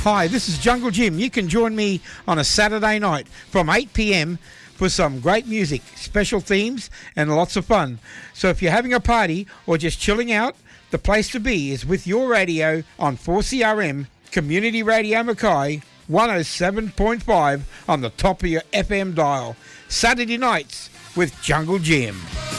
Hi, this is Jungle Jim. You can join me on a Saturday night from 8 p.m. for some great music, special themes, and lots of fun. So if you're having a party or just chilling out, the place to be is with your radio on 4CRM, Community Radio Mackay, 107.5 on the top of your FM dial. Saturday nights with Jungle Jim.